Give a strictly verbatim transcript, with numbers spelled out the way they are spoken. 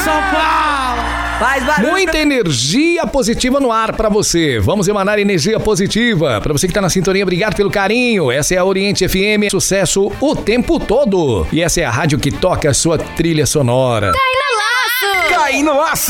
São Paulo! Faz barulho. Muita energia positiva no ar pra você. Vamos emanar energia positiva. Pra você que tá na sintonia, obrigado pelo carinho. Essa é a Oriente F M, sucesso o tempo todo. E essa é a rádio que toca a sua trilha sonora. Cai no laço! Cai no laço!